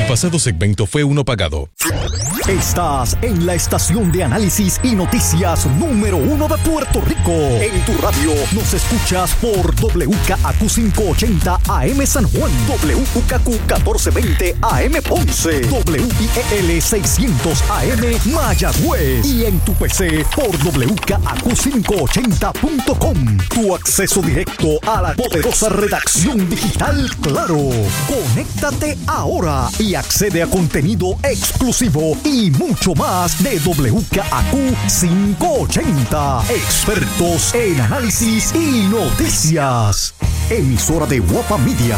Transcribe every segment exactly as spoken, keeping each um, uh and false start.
pasado segmento fue uno pagado. Estás en la estación de análisis y noticias número uno de Puerto Rico. En tu radio nos escuchas por W K A Q quinientos ochenta A M San Juan, W K A Q catorce veinte A M Ponce, W I E L seiscientos A M Mayagüez y en tu P C por W K A Q quinientos ochenta punto com. Tu acceso directo a la poderosa redacción digital Claro. Conéctate ahora y accede a contenido exclusivo y mucho más de W K A Q quinientos ochenta. Expertos en análisis y noticias. Emisora de Guapa Media.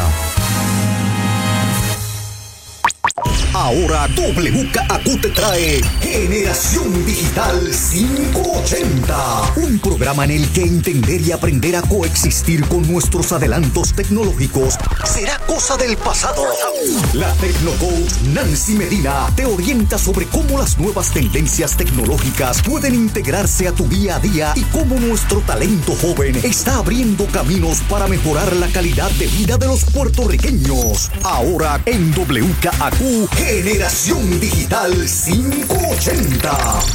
Ahora W K A Q te trae Generación Digital quinientos ochenta, un programa en el que entender y aprender a coexistir con nuestros adelantos tecnológicos será cosa del pasado. La Tecnocoach Nancy Medina te orienta sobre cómo las nuevas tendencias tecnológicas pueden integrarse a tu día a día y cómo nuestro talento joven está abriendo caminos para mejorar la calidad de vida de los puertorriqueños. Ahora en W K A Q Generación Digital quinientos ochenta.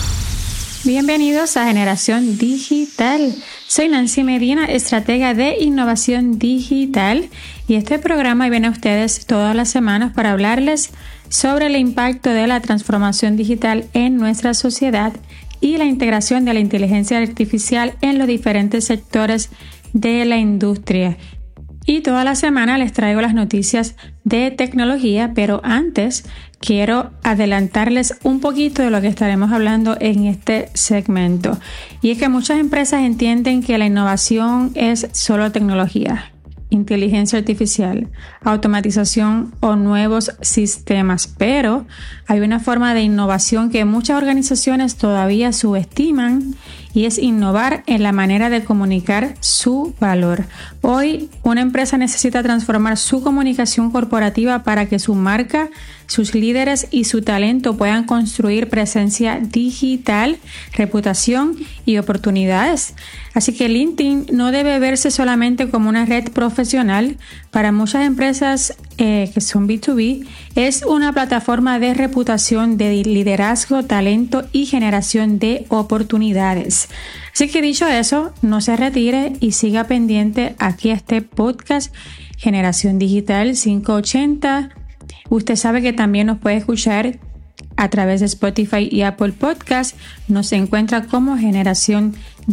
Bienvenidos a Generación Digital. Soy Nancy Medina, estratega de innovación digital, y este programa viene a ustedes todas las semanas para hablarles sobre el impacto de la transformación digital en nuestra sociedad y la integración de la inteligencia artificial en los diferentes sectores de la industria. Y toda la semana les traigo las noticias de tecnología, pero antes quiero adelantarles un poquito de lo que estaremos hablando en este segmento. Y es que muchas empresas entienden que la innovación es solo tecnología, inteligencia artificial, automatización o nuevos sistemas, pero hay una forma de innovación que muchas organizaciones todavía subestiman, y es innovar en la manera de comunicar su valor. Hoy, una empresa necesita transformar su comunicación corporativa para que su marca, sus líderes y su talento puedan construir presencia digital, reputación y oportunidades. Así que LinkedIn no debe verse solamente como una red profesional. Para muchas empresas eh, que son B dos B, es una plataforma de reputación, de liderazgo, talento y generación de oportunidades. Así que dicho eso, no se retire y siga pendiente aquí a este podcast Generación Digital quinientos ochenta. Usted sabe que también nos puede escuchar a través de Spotify y Apple Podcast. Nos encuentra como Generación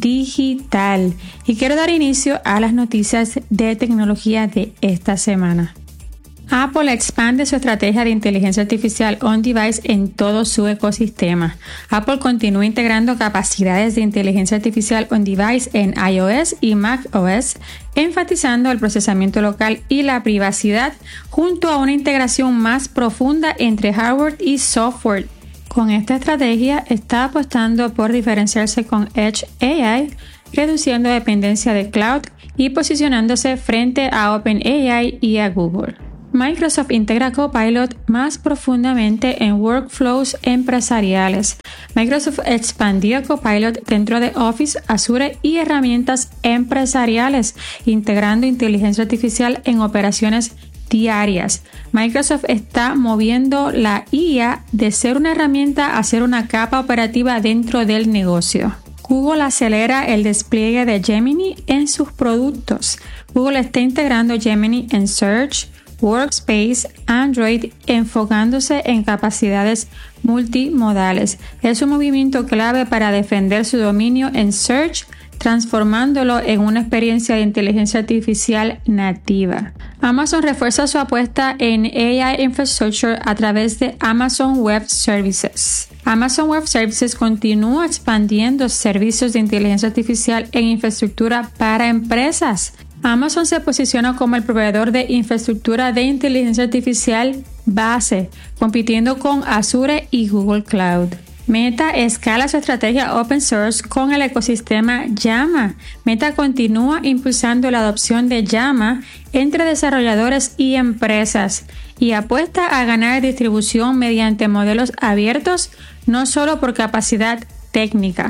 Digital. Y quiero dar inicio a las noticias de tecnología de esta semana. Apple expande su estrategia de inteligencia artificial on-device en todo su ecosistema. Apple continúa integrando capacidades de inteligencia artificial on-device en iOS y macOS, enfatizando el procesamiento local y la privacidad, junto a una integración más profunda entre hardware y software. Con esta estrategia está apostando por diferenciarse con Edge A I, reduciendo dependencia de cloud y posicionándose frente a OpenAI y a Google. Microsoft integra Copilot más profundamente en workflows empresariales. Microsoft expandió Copilot dentro de Office, Azure y herramientas empresariales, integrando inteligencia artificial en operaciones diarias. Microsoft está moviendo la I A de ser una herramienta a ser una capa operativa dentro del negocio. Google acelera el despliegue de Gemini en sus productos. Google está integrando Gemini en Search, Workspace, Android, enfocándose en capacidades multimodales. Es un movimiento clave para defender su dominio en Search, transformándolo en una experiencia de inteligencia artificial nativa. Amazon refuerza su apuesta en A I Infrastructure a través de Amazon Web Services. Amazon Web Services continúa expandiendo servicios de inteligencia artificial en infraestructura para empresas. Amazon se posiciona como el proveedor de infraestructura de inteligencia artificial base, compitiendo con Azure y Google Cloud. Meta escala su estrategia open source con el ecosistema Llama. Meta continúa impulsando la adopción de Llama entre desarrolladores y empresas y apuesta a ganar distribución mediante modelos abiertos, no solo por capacidad técnica.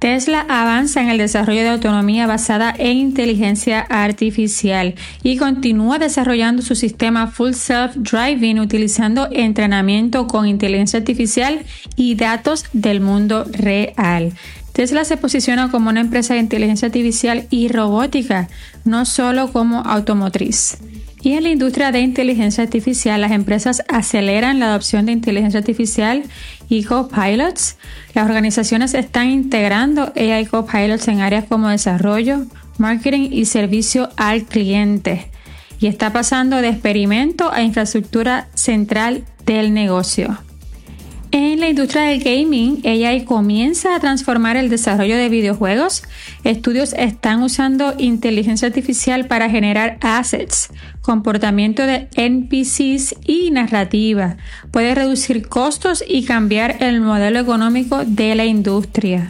Tesla avanza en el desarrollo de autonomía basada en inteligencia artificial y continúa desarrollando su sistema Full Self-Driving utilizando entrenamiento con inteligencia artificial y datos del mundo real. Tesla se posiciona como una empresa de inteligencia artificial y robótica, no solo como automotriz. Y en la industria de inteligencia artificial, las empresas aceleran la adopción de inteligencia artificial y copilots. Las organizaciones están integrando A I copilots en áreas como desarrollo, marketing y servicio al cliente. Y está pasando de experimento a infraestructura central del negocio. En la industria del gaming, A I comienza a transformar el desarrollo de videojuegos. Estudios están usando inteligencia artificial para generar assets, comportamiento de N P Cs y narrativa. Puede reducir costos y cambiar el modelo económico de la industria.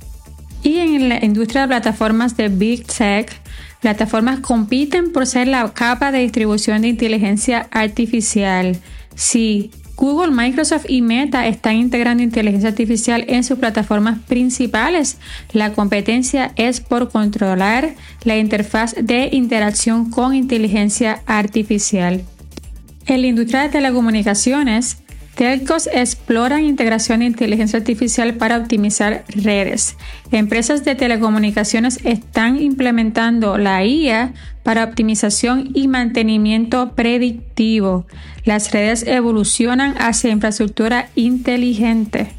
Y en la industria de plataformas de Big Tech, plataformas compiten por ser la capa de distribución de inteligencia artificial. Sí, Google, Microsoft y Meta están integrando inteligencia artificial en sus plataformas principales. La competencia es por controlar la interfaz de interacción con inteligencia artificial. En la industria de telecomunicaciones, telcos exploran integración de inteligencia artificial para optimizar redes. Empresas de telecomunicaciones están implementando la I A para optimización y mantenimiento predictivo. Las redes evolucionan hacia infraestructura inteligente.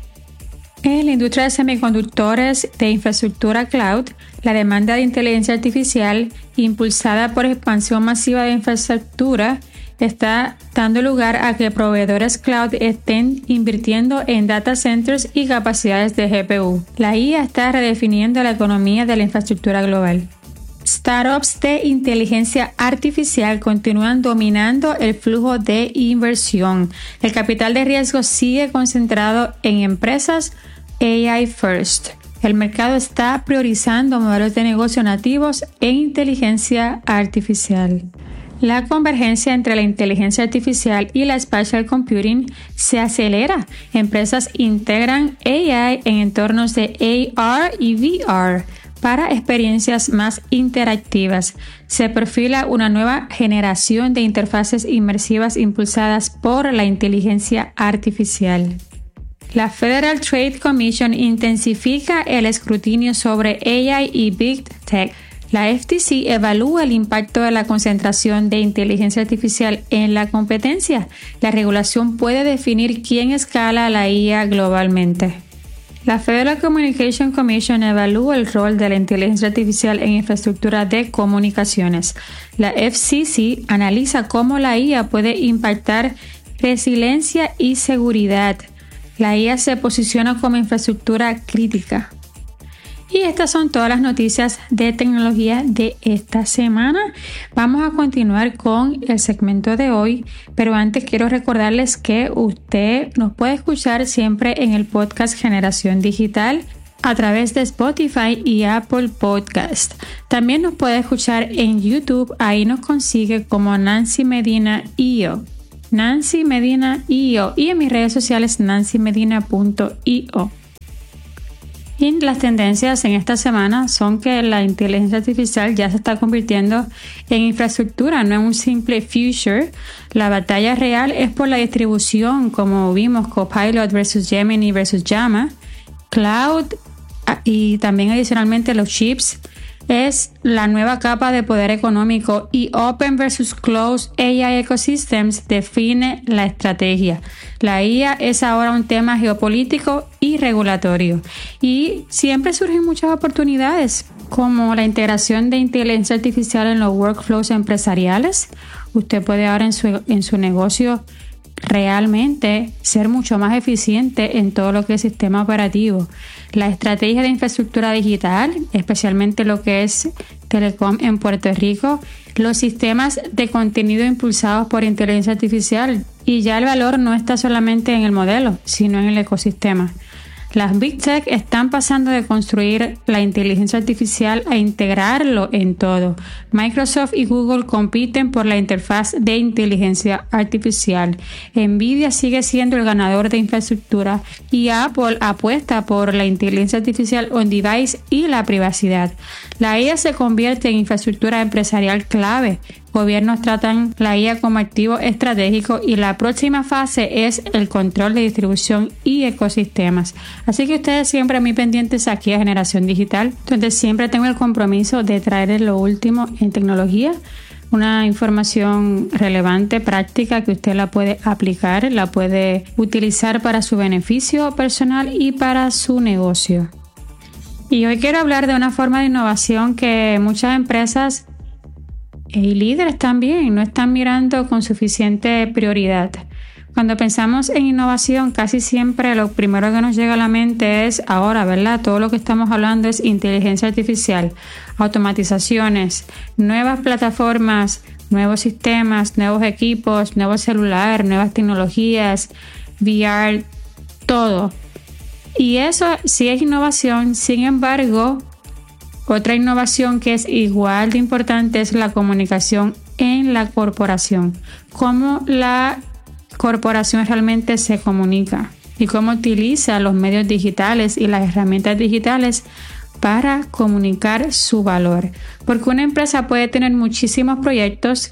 En la industria de semiconductores de infraestructura cloud, la demanda de inteligencia artificial, impulsada por expansión masiva de infraestructura, está dando lugar a que proveedores cloud estén invirtiendo en data centers y capacidades de G P U. La I A está redefiniendo la economía de la infraestructura global. Startups de inteligencia artificial continúan dominando el flujo de inversión. El capital de riesgo sigue concentrado en empresas A I first. El mercado está priorizando modelos de negocio nativos en inteligencia artificial. La convergencia entre la inteligencia artificial y la spatial computing se acelera. Empresas integran A I en entornos de A R y V R para experiencias más interactivas. Se perfila una nueva generación de interfaces inmersivas impulsadas por la inteligencia artificial. La Federal Trade Commission intensifica el escrutinio sobre A I y Big Tech. La F T C evalúa el impacto de la concentración de inteligencia artificial en la competencia. La regulación puede definir quién escala la I A globalmente. La Federal Communication Commission evalúa el rol de la inteligencia artificial en infraestructura de comunicaciones. La F C C analiza cómo la I A puede impactar resiliencia y seguridad. La I A se posiciona como infraestructura crítica. Y estas son todas las noticias de tecnología de esta semana. Vamos a continuar con el segmento de hoy, pero antes quiero recordarles que usted nos puede escuchar siempre en el podcast Generación Digital a través de Spotify y Apple Podcast. También nos puede escuchar en YouTube, ahí nos consigue como Nancy Medina I O. Nancy Medina I O y en mis redes sociales nancy medina punto i o. Y las tendencias en esta semana son que la inteligencia artificial ya se está convirtiendo en infraestructura, no en un simple future. La batalla real es por la distribución, como vimos, Copilot versus Gemini versus Llama. Cloud y también adicionalmente los chips es la nueva capa de poder económico, y Open versus Closed A I Ecosystems define la estrategia. La I A es ahora un tema geopolítico y regulatorio, y siempre surgen muchas oportunidades, como la integración de inteligencia artificial en los workflows empresariales. Usted puede ahora en su, en su negocio realmente ser mucho más eficiente en todo lo que es sistema operativo. La estrategia de infraestructura digital, especialmente lo que es telecom en Puerto Rico, los sistemas de contenido impulsados por inteligencia artificial, y ya el valor no está solamente en el modelo, sino en el ecosistema. Las Big Tech están pasando de construir la inteligencia artificial a integrarlo en todo. Microsoft y Google compiten por la interfaz de inteligencia artificial. Nvidia sigue siendo el ganador de infraestructura y Apple apuesta por la inteligencia artificial on-device y la privacidad. La I A se convierte en infraestructura empresarial clave. Gobiernos tratan la I A como activo estratégico y la próxima fase es el control de distribución y ecosistemas. Así que ustedes siempre muy pendientes aquí a Generación Digital, donde siempre tengo el compromiso de traerles lo último en tecnología, una información relevante, práctica, que usted la puede aplicar, la puede utilizar para su beneficio personal y para su negocio. Y hoy quiero hablar de una forma de innovación que muchas empresas y líderes también no están mirando con suficiente prioridad. Cuando pensamos en innovación, casi siempre lo primero que nos llega a la mente es ahora, ¿verdad? Todo lo que estamos hablando es inteligencia artificial, automatizaciones, nuevas plataformas, nuevos sistemas, nuevos equipos, nuevos celulares, nuevas tecnologías, V R, todo. Y eso sí es innovación. Sin embargo, otra innovación que es igual de importante es la comunicación en la corporación. Cómo la corporación realmente se comunica y cómo utiliza los medios digitales y las herramientas digitales para comunicar su valor. Porque una empresa puede tener muchísimos proyectos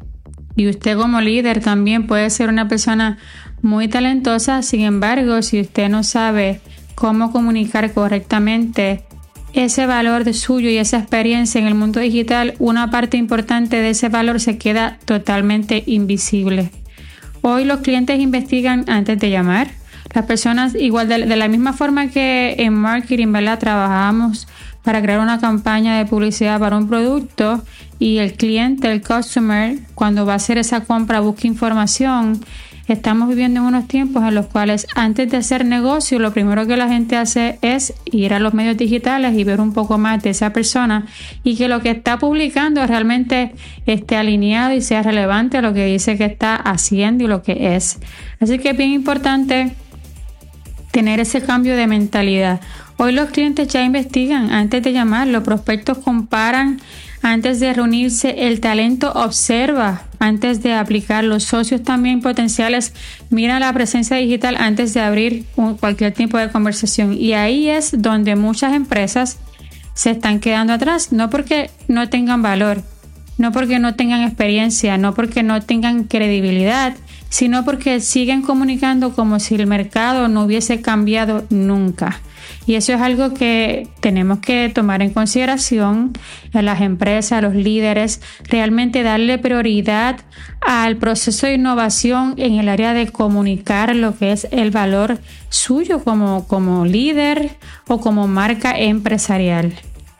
y usted como líder también puede ser una persona muy talentosa. Sin embargo, si usted no sabe cómo comunicar correctamente ese valor de suyo y esa experiencia en el mundo digital, una parte importante de ese valor se queda totalmente invisible. Hoy los clientes investigan antes de llamar. Las personas, igual de, de la misma forma que en marketing, ¿verdad?, trabajamos para crear una campaña de publicidad para un producto y el cliente, el customer, cuando va a hacer esa compra busca información. Estamos viviendo en unos tiempos en los cuales antes de hacer negocio, lo primero que la gente hace es ir a los medios digitales y ver un poco más de esa persona y que lo que está publicando realmente esté alineado y sea relevante a lo que dice que está haciendo y lo que es. Así que es bien importante tener ese cambio de mentalidad. Hoy los clientes ya investigan antes de llamar, los prospectos comparan antes de reunirse, el talento observa antes de aplicar, los socios también potenciales miran la presencia digital antes de abrir un, cualquier tipo de conversación. Y ahí es donde muchas empresas se están quedando atrás, no porque no tengan valor, no porque no tengan experiencia, no porque no tengan credibilidad, sino porque siguen comunicando como si el mercado no hubiese cambiado nunca. Y eso es algo que tenemos que tomar en consideración a las empresas, a los líderes, realmente darle prioridad al proceso de innovación en el área de comunicar lo que es el valor suyo como, como líder o como marca empresarial.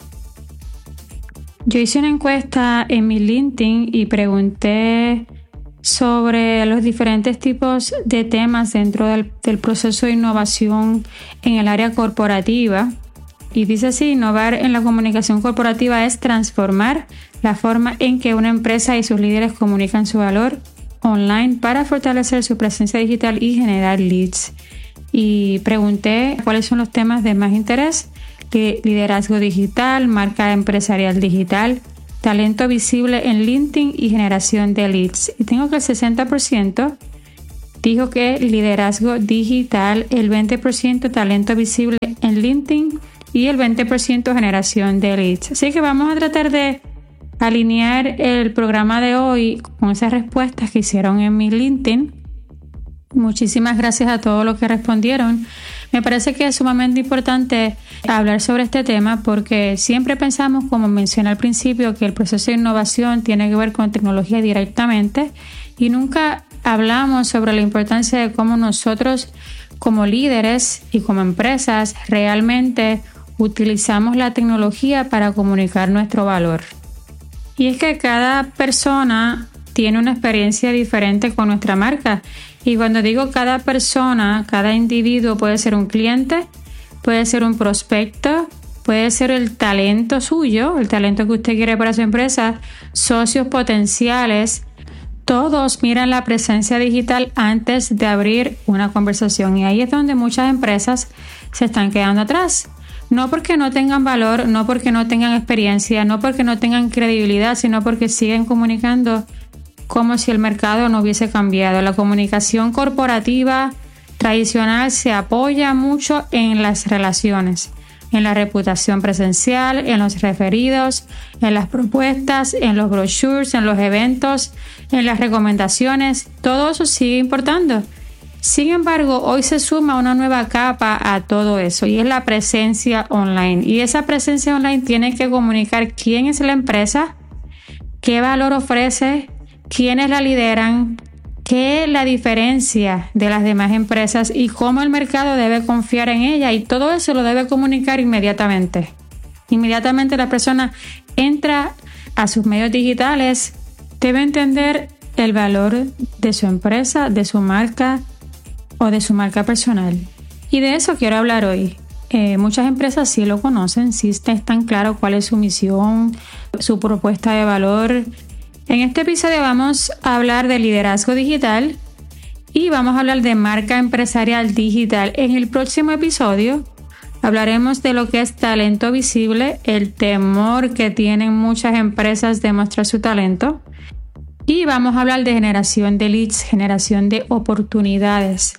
Yo hice una encuesta en mi LinkedIn y pregunté sobre los diferentes tipos de temas dentro del, del proceso de innovación en el área corporativa. Y dice así: innovar en la comunicación corporativa es transformar la forma en que una empresa y sus líderes comunican su valor online para fortalecer su presencia digital y generar leads. Y pregunté cuáles son los temas de más interés: liderazgo digital, marca empresarial digital, talento visible en LinkedIn y generación de leads. Y tengo que el sesenta por ciento dijo que liderazgo digital, el veinte por ciento talento visible en LinkedIn y el veinte por ciento generación de leads. Así que vamos a tratar de alinear el programa de hoy con esas respuestas que hicieron en mi LinkedIn. Muchísimas gracias a todos los que respondieron. Me parece que es sumamente importante hablar sobre este tema porque siempre pensamos, como mencioné al principio, que el proceso de innovación tiene que ver con tecnología directamente y nunca hablamos sobre la importancia de cómo nosotros como líderes y como empresas realmente utilizamos la tecnología para comunicar nuestro valor. Y es que cada persona tiene una experiencia diferente con nuestra marca. Y cuando digo cada persona, cada individuo puede ser un cliente, puede ser un prospecto, puede ser el talento suyo, el talento que usted quiere para su empresa, socios potenciales. todos miran la presencia digital antes de abrir una conversación, y ahí es donde muchas empresas se están quedando atrás. No porque no tengan valor, no porque no tengan experiencia, no porque no tengan credibilidad, sino porque siguen comunicando como si el mercado no hubiese cambiado. La comunicación corporativa tradicional se apoya mucho en las relaciones, en la reputación presencial, en los referidos, en las propuestas, en los brochures, en los eventos, en las recomendaciones. Todo eso sigue importando. Sin embargo, hoy se suma una nueva capa a todo eso, y es la presencia online. Y esa presencia online tiene que comunicar quién es la empresa, qué valor ofrece, quiénes la lideran, qué es la diferencia de las demás empresas y cómo el mercado debe confiar en ella. Y todo eso lo debe comunicar inmediatamente. Inmediatamente la persona entra a sus medios digitales, debe entender el valor de su empresa, de su marca o de su marca personal. Y de eso quiero hablar hoy. Eh, muchas empresas sí lo conocen, sí están claros cuál es su misión, su propuesta de valor. En este episodio vamos a hablar de liderazgo digital y vamos a hablar de marca empresarial digital. En el próximo episodio hablaremos de lo que es talento visible, el temor que tienen muchas empresas de mostrar su talento. Y vamos a hablar de generación de leads, generación de oportunidades.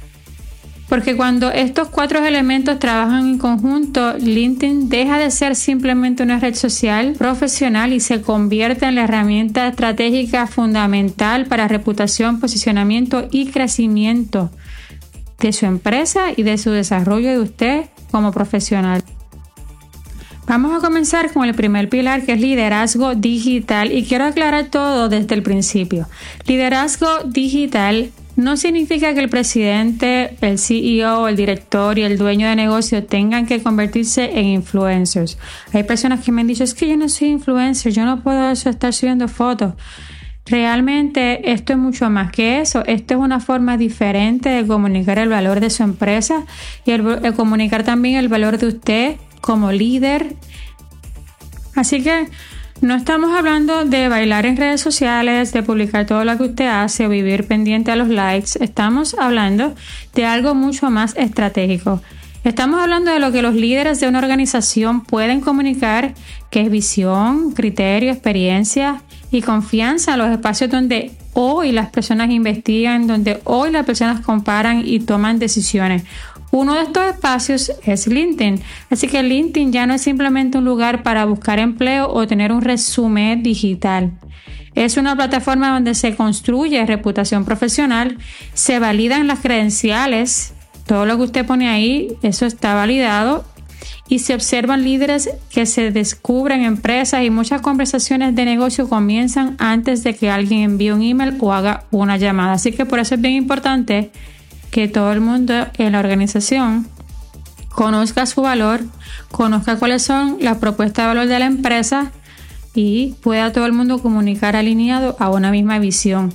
Porque cuando estos cuatro elementos trabajan en conjunto, LinkedIn deja de ser simplemente una red social profesional y se convierte en la herramienta estratégica fundamental para reputación, posicionamiento y crecimiento de su empresa y de su desarrollo de usted como profesional. Vamos a comenzar con el primer pilar, que es liderazgo digital, y quiero aclarar todo desde el principio. Liderazgo digital no significa que el presidente, el C E O, el director y el dueño de negocio tengan que convertirse en influencers. Hay personas que me han dicho, es que yo no soy influencer, yo no puedo eso, estar subiendo fotos. Realmente esto es mucho más que eso. Esto es una forma diferente de comunicar el valor de su empresa y el, el comunicar también el valor de usted como líder. Así que no estamos hablando de bailar en redes sociales, de publicar todo lo que usted hace o vivir pendiente a los likes. Estamos hablando de algo mucho más estratégico. Estamos hablando de lo que los líderes de una organización pueden comunicar, que es visión, criterio, experiencia y confianza en los espacios donde hoy las personas investigan, donde hoy las personas comparan y toman decisiones. Uno de estos espacios es LinkedIn. Así que LinkedIn ya no es simplemente un lugar para buscar empleo o tener un resumen digital. Es una plataforma donde se construye reputación profesional, se validan las credenciales, todo lo que usted pone ahí, eso está validado, y se observan líderes que se descubren empresas, y muchas conversaciones de negocio comienzan antes de que alguien envíe un email o haga una llamada. Así que por eso es bien importante que todo el mundo en la organización conozca su valor, conozca cuáles son las propuestas de valor de la empresa y pueda todo el mundo comunicar alineado a una misma visión.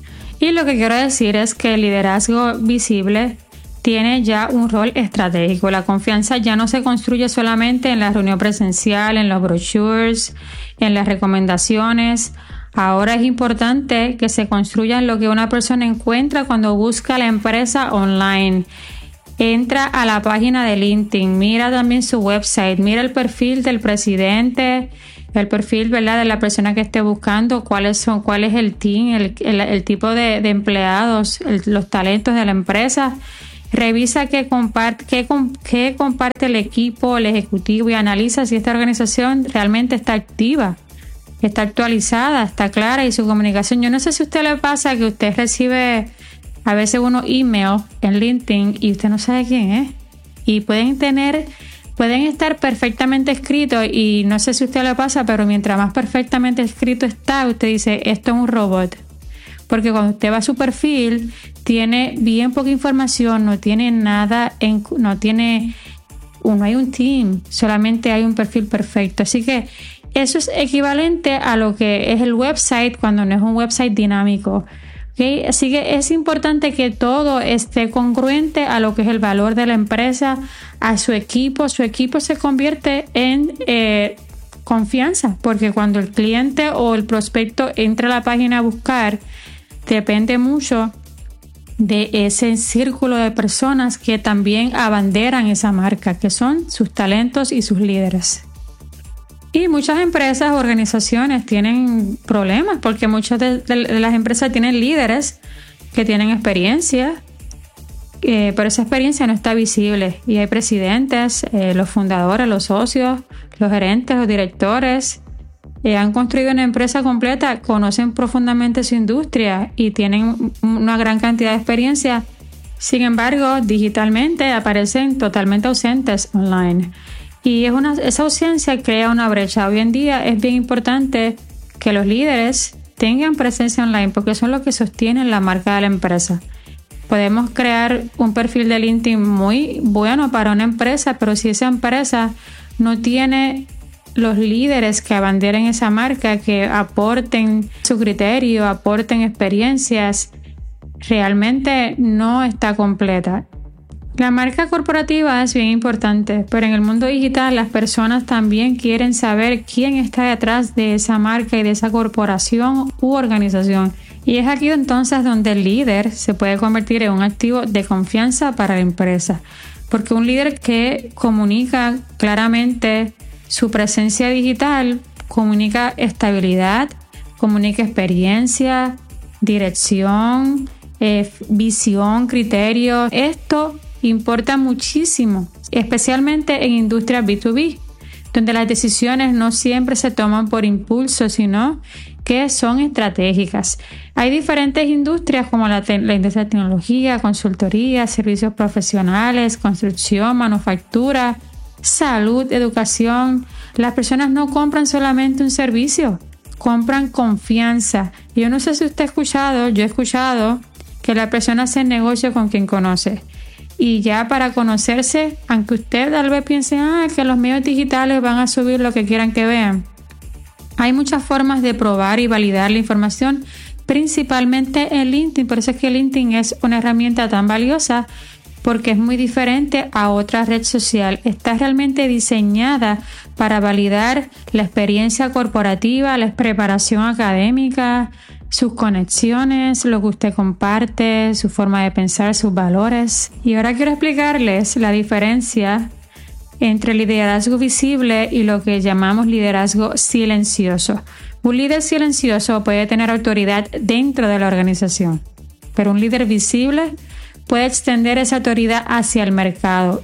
Y lo que quiero decir es que el liderazgo visible tiene ya un rol estratégico. La confianza ya no se construye solamente en la reunión presencial, en los brochures, en las recomendaciones. Ahora es importante que se construya en lo que una persona encuentra cuando busca la empresa online. Entra a la página de LinkedIn, mira también su website, mira el perfil del presidente, el perfil, ¿verdad?, de la persona que esté buscando, cuáles son, cuál es el team, el, el, el tipo de, de empleados, el, los talentos de la empresa. Revisa qué comparte, qué, qué comparte el equipo, el ejecutivo, y analiza si esta organización realmente está activa, está actualizada, está clara y su comunicación. Yo no sé si a usted le pasa que usted recibe a veces unos emails en LinkedIn y usted no sabe quién es. Y pueden tener, pueden estar perfectamente escritos, y no sé si a usted le pasa, pero mientras más perfectamente escrito está, usted dice, esto es un robot. Porque cuando usted va a su perfil, tiene bien poca información, no tiene nada, en, no tiene, no hay un team, solamente hay un perfil perfecto. Así que eso es equivalente a lo que es el website cuando no es un website dinámico. ¿Okay? Así que es importante que todo esté congruente a lo que es el valor de la empresa, a su equipo. Su equipo se convierte en eh, confianza, porque cuando el cliente o el prospecto entra a la página a buscar, depende mucho de ese círculo de personas que también abanderan esa marca, que son sus talentos y sus líderes. Y muchas empresas o organizaciones tienen problemas porque muchas de, de, de las empresas tienen líderes que tienen experiencia, eh, pero esa experiencia no está visible. Y hay presidentes, eh, los fundadores, los socios, los gerentes, los directores, eh, han construido una empresa completa, conocen profundamente su industria y tienen una gran cantidad de experiencia. Sin embargo, digitalmente aparecen totalmente ausentes online. Y es una, esa ausencia crea una brecha. Hoy en día es bien importante que los líderes tengan presencia online porque son los que sostienen la marca de la empresa. Podemos crear un perfil de LinkedIn muy bueno para una empresa, pero si esa empresa no tiene los líderes que abanderen esa marca, que aporten su criterio, aporten experiencias, realmente no está completa. La marca corporativa es bien importante, pero en el mundo digital las personas también quieren saber quién está detrás de esa marca y de esa corporación u organización. Y es aquí entonces donde el líder se puede convertir en un activo de confianza para la empresa. Porque un líder que comunica claramente su presencia digital, comunica estabilidad, comunica experiencia, dirección, eh, visión, criterio. Esto importa muchísimo, especialmente en industrias B dos B, donde las decisiones no siempre se toman por impulso, sino que son estratégicas. Hay diferentes industrias como la, te- la industria de tecnología, consultoría, servicios profesionales, construcción, manufactura, salud, educación. Las personas no compran solamente un servicio, compran confianza. Yo no sé si usted ha escuchado, yo he escuchado que la persona hace negocio con quien conoce. Y ya para conocerse, aunque usted tal vez piense ah, que los medios digitales van a subir lo que quieran que vean, hay muchas formas de probar y validar la información, principalmente en LinkedIn. Por eso es que LinkedIn es una herramienta tan valiosa, porque es muy diferente a otra red social. Está realmente diseñada para validar la experiencia corporativa, la preparación académica, sus conexiones, lo que usted comparte, su forma de pensar, sus valores. Y ahora quiero explicarles la diferencia entre liderazgo visible y lo que llamamos liderazgo silencioso. Un líder silencioso puede tener autoridad dentro de la organización, pero un líder visible puede extender esa autoridad hacia el mercado.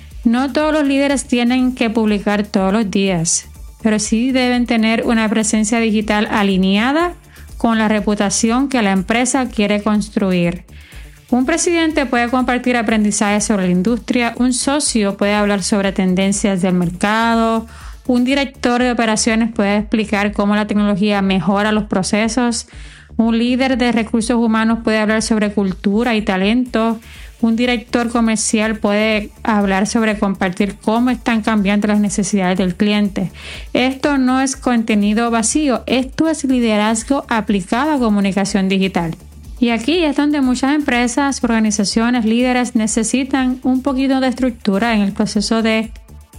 No todos los líderes tienen que publicar todos los días, pero sí deben tener una presencia digital alineada con la reputación que la empresa quiere construir. Un presidente puede compartir aprendizajes sobre la industria, un socio puede hablar sobre tendencias del mercado, un director de operaciones puede explicar cómo la tecnología mejora los procesos, un líder de recursos humanos puede hablar sobre cultura y talento, un director comercial puede hablar sobre compartir cómo están cambiando las necesidades del cliente. Esto no es contenido vacío, esto es liderazgo aplicado a comunicación digital. Y aquí es donde muchas empresas, organizaciones, líderes necesitan un poquito de estructura en el proceso de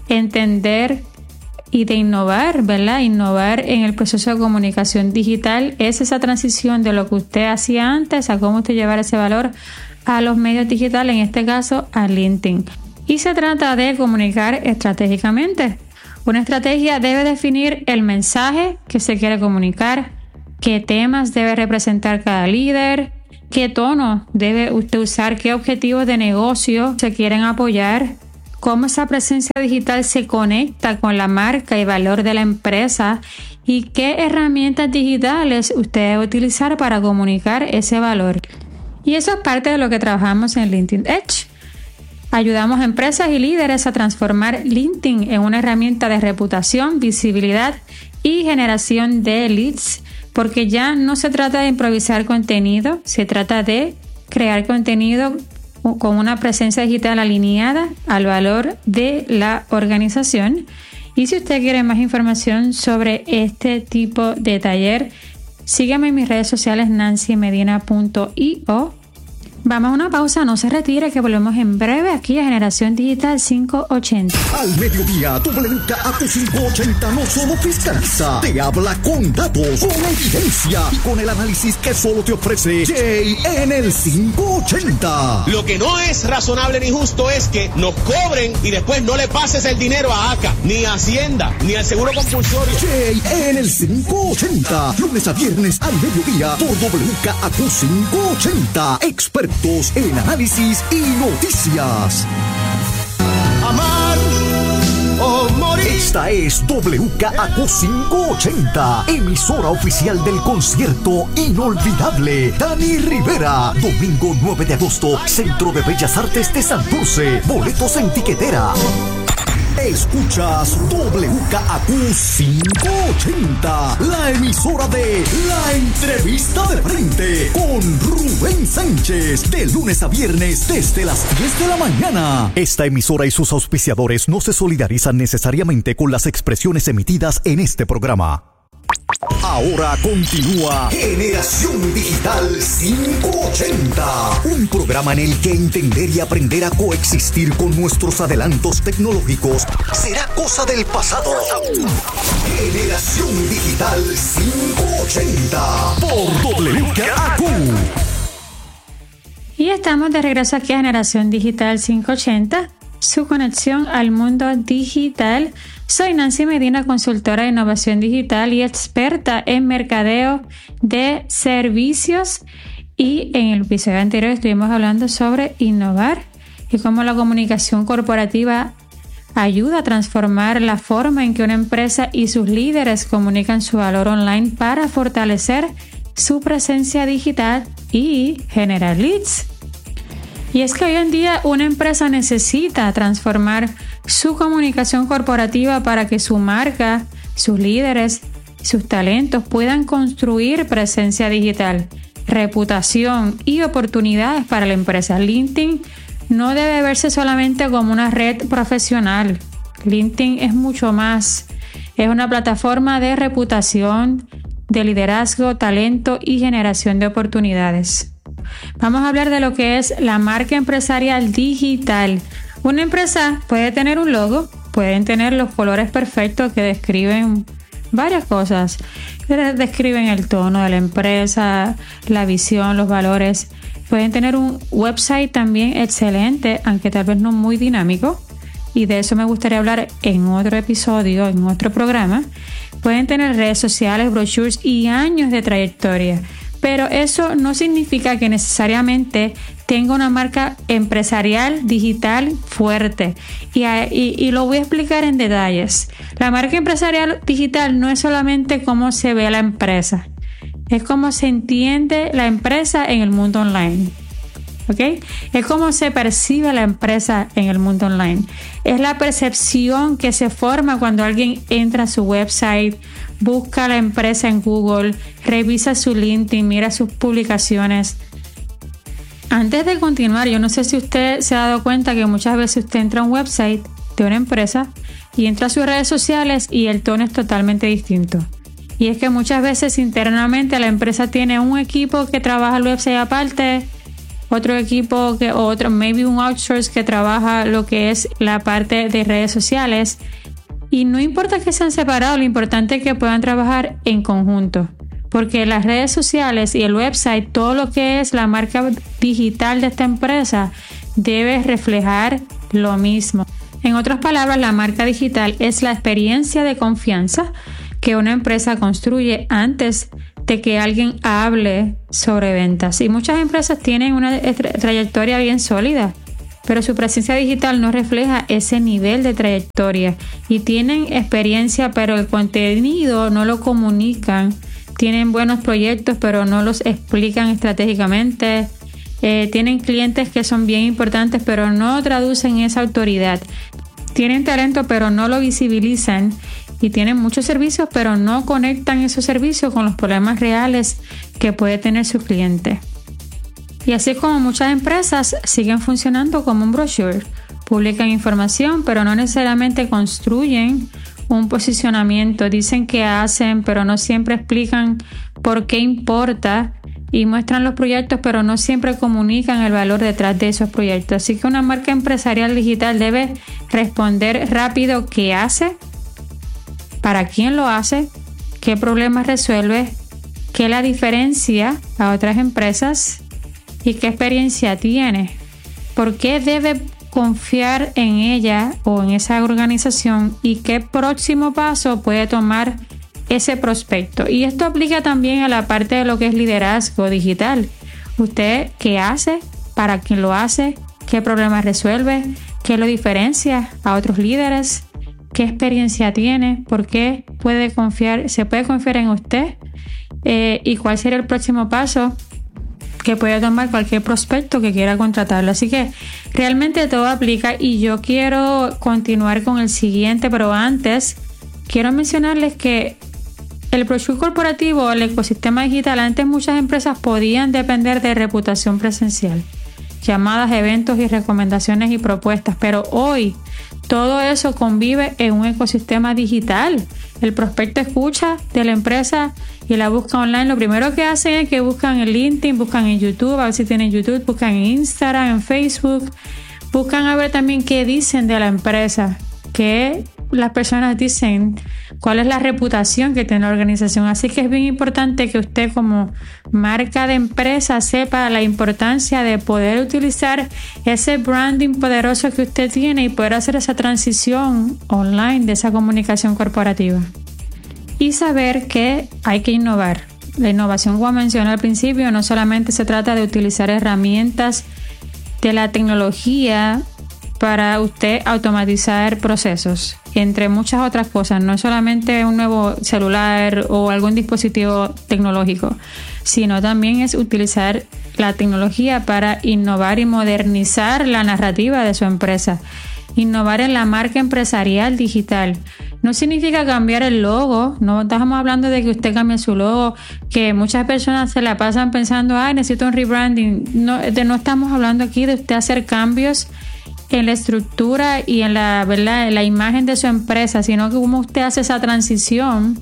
entender y de innovar, ¿verdad? Innovar en el proceso de comunicación digital es esa transición de lo que usted hacía antes a cómo usted llevar ese valor a los medios digitales, en este caso a LinkedIn. Y se trata de comunicar estratégicamente. Una estrategia debe definir el mensaje que se quiere comunicar, qué temas debe representar cada líder, qué tono debe usted usar, qué objetivos de negocio se quieren apoyar, cómo esa presencia digital se conecta con la marca y valor de la empresa y qué herramientas digitales usted debe utilizar para comunicar ese valor. Y eso es parte de lo que trabajamos en LinkedIn Edge. Ayudamos a empresas y líderes a transformar LinkedIn en una herramienta de reputación, visibilidad y generación de leads, porque ya no se trata de improvisar contenido, se trata de crear contenido con una presencia digital alineada al valor de la organización. Y si usted quiere más información sobre este tipo de taller, sígueme en mis redes sociales nancy medina punto io Vamos a una pausa, no se retire, que volvemos en breve aquí a Generación Digital quinientos ochenta. Al mediodía, W K A Q quinientos ochenta no solo fiscaliza, te habla con datos, con evidencia y con el análisis que solo te ofrece Jay en el quinientos ochenta. Lo que no es razonable ni justo es que nos cobren y después no le pases el dinero a ACA, ni a Hacienda, ni al Seguro Compulsorio. Jay en el quinientos ochenta, lunes a viernes al mediodía por W K A Q quinientos ochenta. Expertos en análisis y noticias. Amar o morir. Esta es W K A Q quinientos ochenta, emisora oficial del concierto inolvidable Dani Rivera. Domingo nueve de agosto, Centro de Bellas Artes de Santurce. Boletos en tiquetera. Escuchas W K A Q quinientos ochenta, la emisora de La Entrevista de Frente con Rubén Sánchez, de lunes a viernes desde las diez de la mañana. Esta emisora y sus auspiciadores no se solidarizan necesariamente con las expresiones emitidas en este programa. Ahora continúa Generación Digital quinientos ochenta, un programa en el que entender y aprender a coexistir con nuestros adelantos tecnológicos será cosa del pasado. Generación Digital quinientos ochenta por W K A Q. Y estamos de regreso aquí a Generación Digital quinientos ochenta, su conexión al mundo digital. Soy Nancy Medina, consultora de innovación digital y experta en mercadeo de servicios. Y en el episodio anterior estuvimos hablando sobre innovar y cómo la comunicación corporativa ayuda a transformar la forma en que una empresa y sus líderes comunican su valor online para fortalecer su presencia digital y generar leads. Y es que hoy en día una empresa necesita transformar su comunicación corporativa para que su marca, sus líderes, sus talentos puedan construir presencia digital, reputación y oportunidades para la empresa. LinkedIn no debe verse solamente como una red profesional. LinkedIn es mucho más. Es una plataforma de reputación, de liderazgo, talento y generación de oportunidades. Vamos a hablar de lo que es la marca empresarial digital. Una empresa puede tener un logo, pueden tener los colores perfectos que describen varias cosas, que describen el tono de la empresa, la visión, los valores. Pueden tener un website también excelente, aunque tal vez no muy dinámico, y de eso me gustaría hablar en otro episodio, en otro programa. Pueden tener redes sociales, brochures y años de trayectoria. Pero eso no significa que necesariamente tenga una marca empresarial digital fuerte. Y, y, y lo voy a explicar en detalles. La marca empresarial digital no es solamente cómo se ve la empresa. Es cómo se entiende la empresa en el mundo online. ¿Ok? Es cómo se percibe la empresa en el mundo online. Es la percepción que se forma cuando alguien entra a su website, busca la empresa en Google, revisa su LinkedIn, mira sus publicaciones. Antes de continuar, yo no sé si usted se ha dado cuenta que muchas veces usted entra a un website de una empresa y entra a sus redes sociales y el tono es totalmente distinto. Y es que muchas veces internamente la empresa tiene un equipo que trabaja el website aparte, otro equipo que, o otro, maybe un outsource que trabaja lo que es la parte de redes sociales. Y no importa que sean separados, lo importante es que puedan trabajar en conjunto. Porque las redes sociales y el website, todo lo que es la marca digital de esta empresa, debe reflejar lo mismo. En otras palabras, la marca digital es la experiencia de confianza que una empresa construye antes de que alguien hable sobre ventas. Y muchas empresas tienen una tra- trayectoria bien sólida, pero su presencia digital no refleja ese nivel de trayectoria. Y tienen experiencia, pero el contenido no lo comunican. Tienen buenos proyectos, pero no los explican estratégicamente. Eh, tienen clientes que son bien importantes, pero no traducen esa autoridad. Tienen talento, pero no lo visibilizan. Y tienen muchos servicios, pero no conectan esos servicios con los problemas reales que puede tener su cliente. Y así es como muchas empresas siguen funcionando como un brochure. Publican información, pero no necesariamente construyen un posicionamiento. Dicen que hacen, pero no siempre explican por qué importa y muestran los proyectos, pero no siempre comunican el valor detrás de esos proyectos. Así que una marca empresarial digital debe responder rápido qué hace, para quién lo hace, qué problemas resuelve, qué la diferencia a otras empresas y qué experiencia tiene. ¿Por qué debe confiar en ella o en esa organización y qué próximo paso puede tomar ese prospecto? Y esto aplica también a la parte de lo que es liderazgo digital. ¿Usted qué hace? ¿Para quién lo hace? ¿Qué problemas resuelve? ¿Qué lo diferencia a otros líderes? ¿Qué experiencia tiene? ¿Por qué puede confiar? ¿Se puede confiar en usted? Eh, ¿Y cuál sería el próximo paso que puede tomar cualquier prospecto que quiera contratarlo? Así que realmente todo aplica y yo quiero continuar con el siguiente, pero antes quiero mencionarles que el brochure corporativo, el ecosistema digital, antes muchas empresas podían depender de reputación presencial, llamadas, eventos y recomendaciones y propuestas, pero hoy todo eso convive en un ecosistema digital. El prospecto escucha de la empresa y la busca online. Lo primero que hacen es que buscan en LinkedIn, buscan en YouTube, a ver si tienen YouTube, buscan en Instagram, en Facebook, buscan a ver también qué dicen de la empresa, qué las personas dicen, cuál es la reputación que tiene la organización. Así que es bien importante que usted como marca de empresa sepa la importancia de poder utilizar ese branding poderoso que usted tiene y poder hacer esa transición online de esa comunicación corporativa. Y saber que hay que innovar. La innovación, como mencioné al principio, no solamente se trata de utilizar herramientas de la tecnología para usted automatizar procesos, entre muchas otras cosas. No es solamente un nuevo celular o algún dispositivo tecnológico, sino también es utilizar la tecnología para innovar y modernizar la narrativa de su empresa. Innovar en la marca empresarial digital. No significa cambiar el logo, no estamos hablando de que usted cambie su logo, que muchas personas se la pasan pensando, ay, necesito un rebranding. No, de, no estamos hablando aquí de usted hacer cambios en la estructura y en la, ¿verdad?, en la imagen de su empresa, sino que cómo usted hace esa transición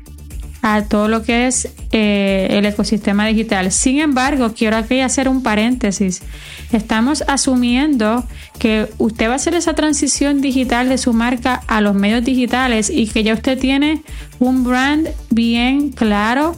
a todo lo que es eh, el ecosistema digital. Sin embargo, quiero aquí hacer un paréntesis. Estamos asumiendo que usted va a hacer esa transición digital de su marca a los medios digitales y que ya usted tiene un brand bien claro,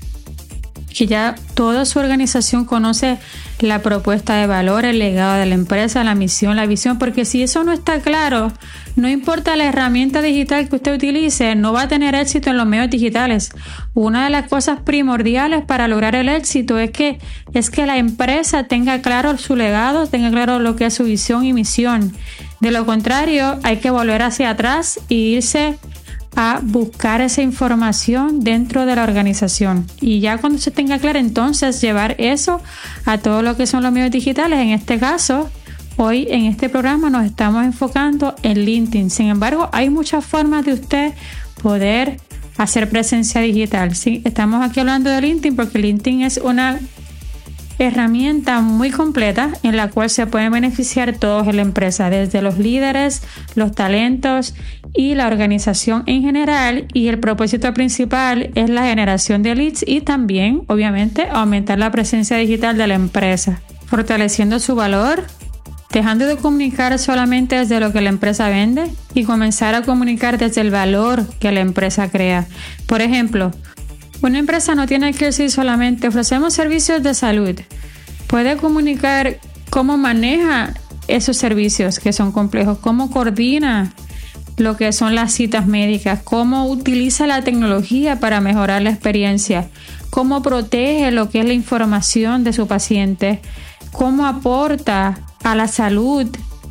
que ya toda su organización conoce la propuesta de valor, el legado de la empresa, la misión, la visión, porque si eso no está claro, no importa la herramienta digital que usted utilice, no va a tener éxito en los medios digitales. Una de las cosas primordiales para lograr el éxito es que, es que la empresa tenga claro su legado, tenga claro lo que es su visión y misión. De lo contrario, hay que volver hacia atrás e irse a buscar esa información dentro de la organización y ya cuando se tenga claro, entonces llevar eso a todo lo que son los medios digitales. En este caso, hoy en este programa nos estamos enfocando en LinkedIn. Sin embargo, hay muchas formas de usted poder hacer presencia digital. Sí, estamos aquí hablando de LinkedIn porque LinkedIn es una herramienta muy completa en la cual se pueden beneficiar todos en la empresa, desde los líderes, los talentos y la organización en general, y el propósito principal es la generación de leads y también, obviamente, aumentar la presencia digital de la empresa, fortaleciendo su valor, dejando de comunicar solamente desde lo que la empresa vende y comenzar a comunicar desde el valor que la empresa crea. Por ejemplo, una empresa no tiene que decir solamente ofrecemos servicios de salud. Puede comunicar cómo maneja esos servicios que son complejos, cómo coordina lo que son las citas médicas, cómo utiliza la tecnología para mejorar la experiencia, cómo protege lo que es la información de su paciente, cómo aporta a la salud,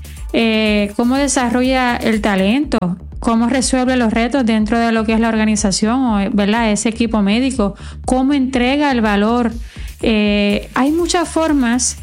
eh, cómo desarrolla el talento, cómo resuelve los retos dentro de lo que es la organización, ¿verdad?, ese equipo médico, cómo entrega el valor. Eh, hay muchas formas.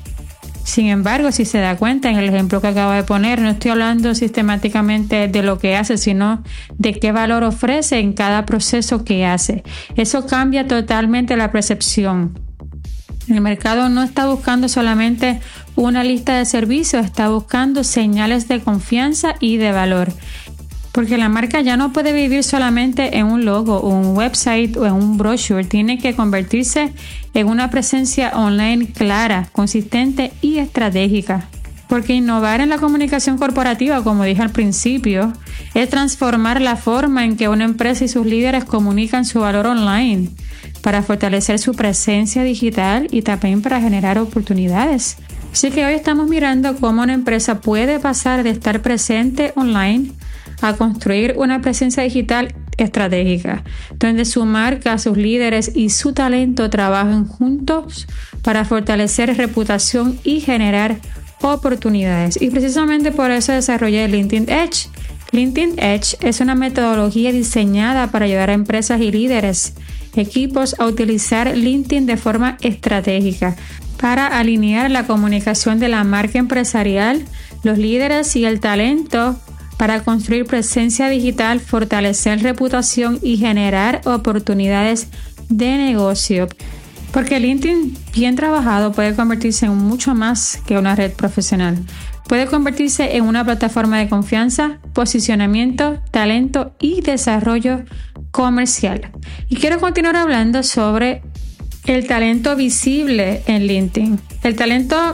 Sin embargo, si se da cuenta en el ejemplo que acabo de poner, no estoy hablando sistemáticamente de lo que hace, sino de qué valor ofrece en cada proceso que hace. Eso cambia totalmente la percepción. El mercado no está buscando solamente una lista de servicios, está buscando señales de confianza y de valor. Porque la marca ya no puede vivir solamente en un logo, un website o en un brochure. Tiene que convertirse en una presencia online clara, consistente y estratégica. Porque innovar en la comunicación corporativa, como dije al principio, es transformar la forma en que una empresa y sus líderes comunican su valor online para fortalecer su presencia digital y también para generar oportunidades. Así que hoy estamos mirando cómo una empresa puede pasar de estar presente online a construir una presencia digital estratégica, donde su marca, sus líderes y su talento trabajan juntos para fortalecer reputación y generar oportunidades. Y precisamente por eso desarrollé LinkedIn Edge. LinkedIn Edge es una metodología diseñada para ayudar a empresas y líderes, equipos a utilizar LinkedIn de forma estratégica para alinear la comunicación de la marca empresarial, los líderes y el talento para construir presencia digital, fortalecer reputación y generar oportunidades de negocio. Porque LinkedIn bien trabajado puede convertirse en mucho más que una red profesional. Puede convertirse en una plataforma de confianza, posicionamiento, talento y desarrollo comercial. Y quiero continuar hablando sobre el talento visible en LinkedIn. El talento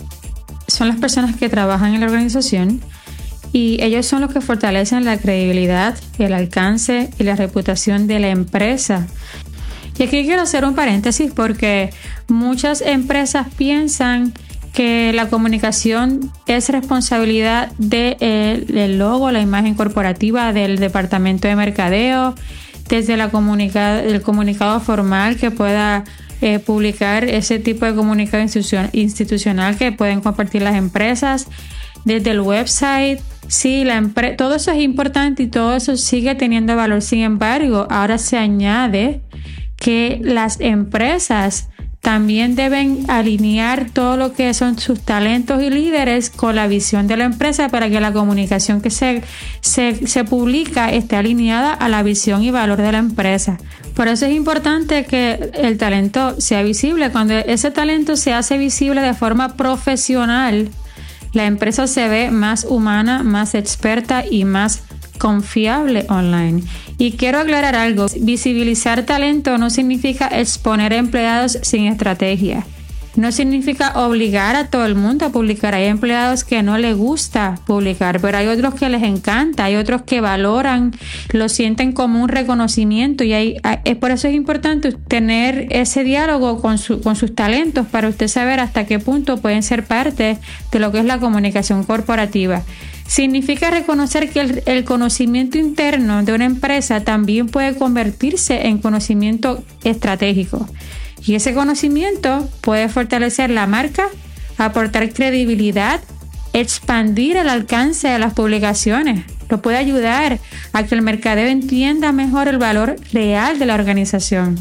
son las personas que trabajan en la organización y ellos son los que fortalecen la credibilidad, el alcance y la reputación de la empresa. Y aquí quiero hacer un paréntesis porque muchas empresas piensan que la comunicación es responsabilidad del de logo, la imagen corporativa del departamento de mercadeo, desde la comunica, el comunicado formal que pueda eh, publicar ese tipo de comunicado institucion, institucional que pueden compartir las empresas, desde el website. Sí, la empre- todo eso es importante y todo eso sigue teniendo valor. Sin embargo, ahora se añade que las empresas también deben alinear todo lo que son sus talentos y líderes con la visión de la empresa para que la comunicación que se, se, se publica esté alineada a la visión y valor de la empresa. Por eso es importante que el talento sea visible. Cuando ese talento se hace visible de forma profesional, la empresa se ve más humana, más experta y más confiable online. Y quiero aclarar algo, visibilizar talento no significa exponer empleados sin estrategia. No significa obligar a todo el mundo a publicar. Hay empleados que no les gusta publicar, pero hay otros que les encanta, hay otros que valoran, lo sienten como un reconocimiento y hay, es por eso es importante tener ese diálogo con, su, con sus talentos para usted saber hasta qué punto pueden ser parte de lo que es la comunicación corporativa. Significa reconocer que el, el conocimiento interno de una empresa también puede convertirse en conocimiento estratégico. Y ese conocimiento puede fortalecer la marca, aportar credibilidad, expandir el alcance de las publicaciones. Lo puede ayudar a que el mercadeo entienda mejor el valor real de la organización.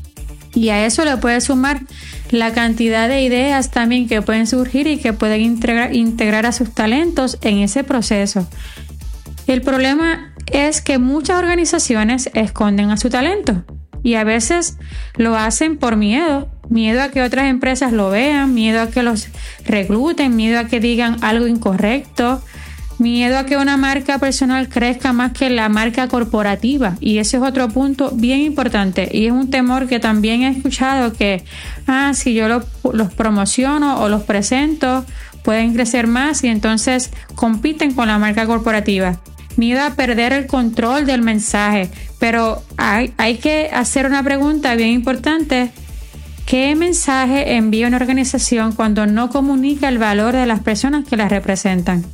Y a eso le puede sumar la cantidad de ideas también que pueden surgir y que pueden integrar, integrar a sus talentos en ese proceso. El problema es que muchas organizaciones esconden a su talento y a veces lo hacen por miedo, miedo a que otras empresas lo vean, miedo a que los recluten, miedo a que digan algo incorrecto, miedo a que una marca personal crezca más que la marca corporativa. Y ese es otro punto bien importante y es un temor que también he escuchado que ah, si yo lo, los promociono o los presento pueden crecer más y entonces compiten con la marca corporativa. Miedo a perder el control del mensaje, pero hay, hay que hacer una pregunta bien importante. ¿Qué mensaje envía una organización cuando no comunica el valor de las personas que la representan?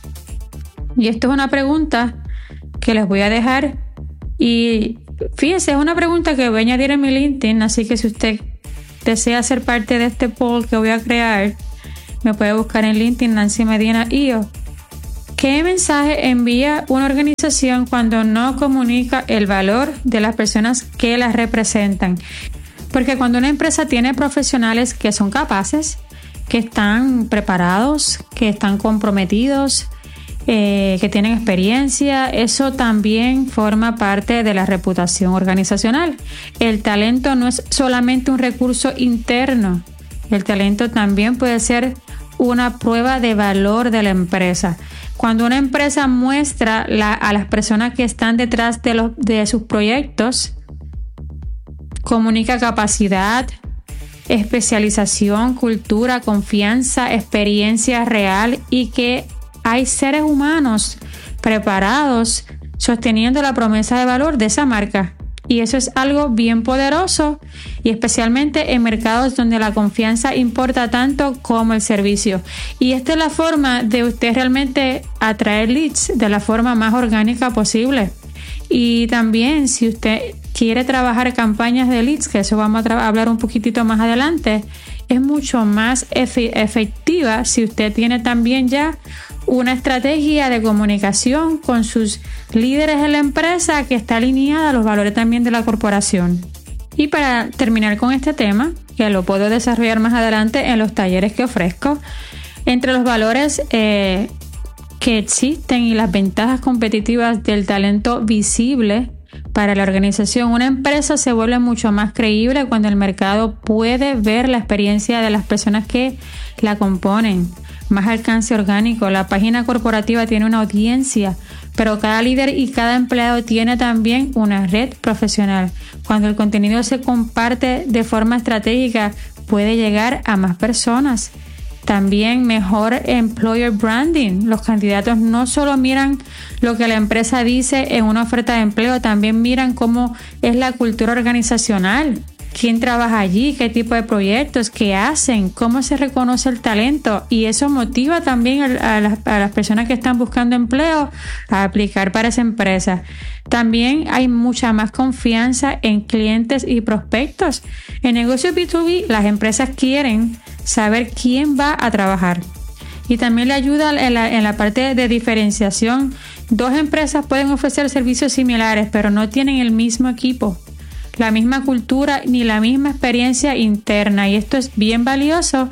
Y esto es una pregunta que les voy a dejar y fíjense, es una pregunta que voy a añadir en mi LinkedIn, así que si usted desea ser parte de este poll que voy a crear, me puede buscar en LinkedIn Nancy Medina I O. ¿Qué mensaje envía una organización cuando no comunica el valor de las personas que las representan? Porque cuando una empresa tiene profesionales que son capaces, que están preparados, que están comprometidos, eh, que tienen experiencia, eso también forma parte de la reputación organizacional. El talento no es solamente un recurso interno, el talento también puede ser una prueba de valor de la empresa. Cuando una empresa muestra la, a las personas que están detrás de, los, de sus proyectos, comunica capacidad, especialización, cultura, confianza, experiencia real y que hay seres humanos preparados sosteniendo la promesa de valor de esa marca. Y eso es algo bien poderoso y especialmente en mercados donde la confianza importa tanto como el servicio. Y esta es la forma de usted realmente atraer leads de la forma más orgánica posible. Y también si usted quiere trabajar campañas de leads, que eso vamos a tra- hablar un poquitito más adelante, es mucho más efe- efectiva si usted tiene también ya una estrategia de comunicación con sus líderes en la empresa que está alineada a los valores también de la corporación. Y para terminar con este tema, que lo puedo desarrollar más adelante en los talleres que ofrezco, entre los valores eh, que existen y las ventajas competitivas del talento visible para la organización, una empresa se vuelve mucho más creíble cuando el mercado puede ver la experiencia de las personas que la componen. Más alcance orgánico. La página corporativa tiene una audiencia, pero cada líder y cada empleado tiene también una red profesional. Cuando el contenido se comparte de forma estratégica, puede llegar a más personas. También mejor employer branding. Los candidatos no solo miran lo que la empresa dice en una oferta de empleo, también miran cómo es la cultura organizacional. ¿Quién trabaja allí? ¿Qué tipo de proyectos? ¿Qué hacen? ¿Cómo se reconoce el talento? Y eso motiva también a, a, las, a las personas que están buscando empleo a aplicar para esa empresa. También hay mucha más confianza en clientes y prospectos. En negocios B dos B, las empresas quieren saber quién va a trabajar. Y también le ayuda en la, en la parte de diferenciación. Dos empresas pueden ofrecer servicios similares, pero no tienen el mismo equipo, la misma cultura ni la misma experiencia interna, y esto es bien valioso.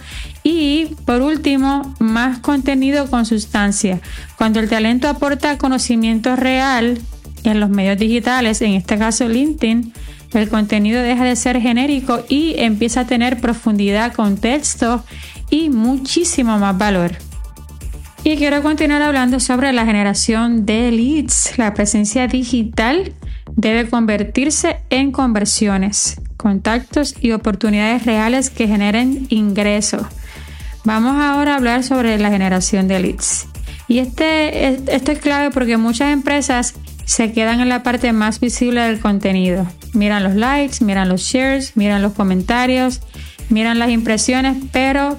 Y por último, más contenido con sustancia. Cuando el talento aporta conocimiento real en los medios digitales, en este caso LinkedIn, el contenido deja de ser genérico y empieza a tener profundidad, contexto y muchísimo más valor. Y quiero continuar hablando sobre la generación de leads. La presencia digital debe convertirse en conversiones, contactos y oportunidades reales que generen ingresos. Vamos ahora a hablar sobre la generación de leads. Y este, esto es clave porque muchas empresas se quedan en la parte más visible del contenido. Miran los likes, miran los shares, miran los comentarios, miran las impresiones, pero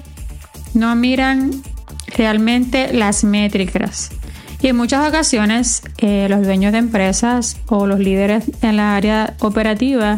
no miran realmente las métricas. Y en muchas ocasiones eh, los dueños de empresas o los líderes en la área operativa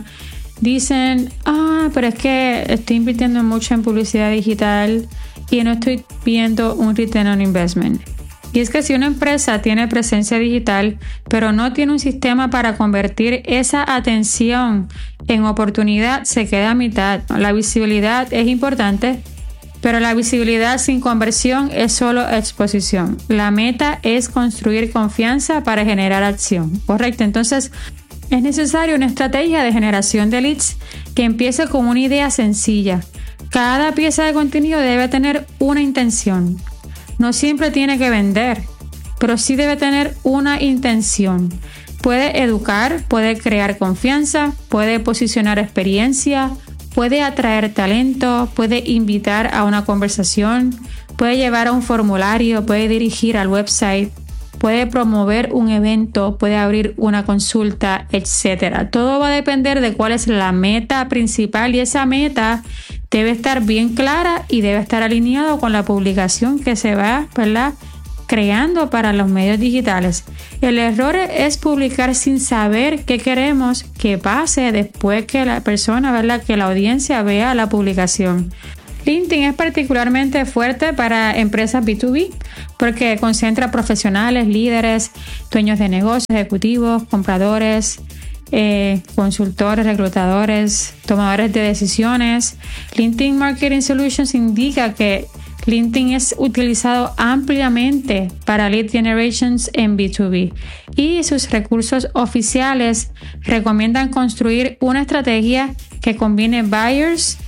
dicen, ah, pero es que estoy invirtiendo mucho en publicidad digital y no estoy viendo un return on investment. Y es que si una empresa tiene presencia digital, pero no tiene un sistema para convertir esa atención en oportunidad, se queda a mitad. La visibilidad es importante, pero la visibilidad sin conversión es solo exposición. La meta es construir confianza para generar acción, ¿correcto? Entonces, es necesaria una estrategia de generación de leads que empiece con una idea sencilla. Cada pieza de contenido debe tener una intención. No siempre tiene que vender, pero sí debe tener una intención. Puede educar, puede crear confianza, puede posicionar experiencia, puede atraer talento, puede invitar a una conversación, puede llevar a un formulario, puede dirigir al website, puede promover un evento, puede abrir una consulta, etcétera. Todo va a depender de cuál es la meta principal y esa meta debe estar bien clara y debe estar alineado con la publicación que se va, ¿verdad?, creando para los medios digitales. El error es publicar sin saber qué queremos que pase después que la persona, ¿verdad?, que la audiencia vea la publicación. LinkedIn es particularmente fuerte para empresas B dos B porque concentra profesionales, líderes, dueños de negocios, ejecutivos, compradores, eh, consultores, reclutadores, tomadores de decisiones. LinkedIn Marketing Solutions indica que LinkedIn es utilizado ampliamente para lead generations en B dos B y sus recursos oficiales recomiendan construir una estrategia que combine buyers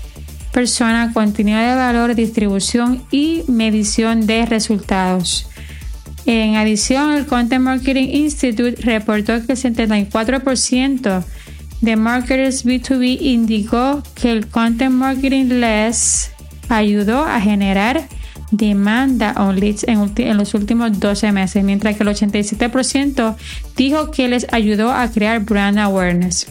persona, contenido de valor, distribución y medición de resultados. En adición, el Content Marketing Institute reportó que el setenta y cuatro por ciento de marketers B dos B indicó que el Content Marketing les ayudó a generar demanda on leads en, ulti- en los últimos doce meses, mientras que el ochenta y siete por ciento dijo que les ayudó a crear brand awareness.